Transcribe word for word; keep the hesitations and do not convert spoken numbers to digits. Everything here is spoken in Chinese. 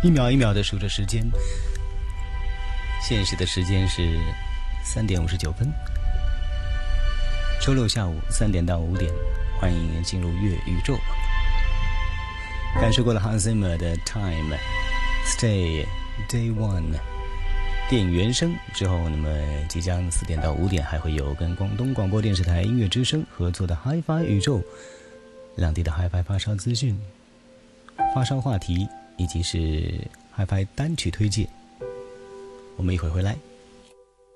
一秒一秒的数着时间，现实的时间是三点五十九分。周六下午三点到五点，欢迎进入乐宇宙。感受过了 Hans Zimmer 的 Time Stay Day One 电影原声之后，那么即将四点到五点还会有跟广东广播电视台音乐之声合作的 Hi-Fi 宇宙两地的 Hi-Fi 发烧资讯、发烧话题以及是 Hi-Fi 单曲推荐。我们一会儿回来。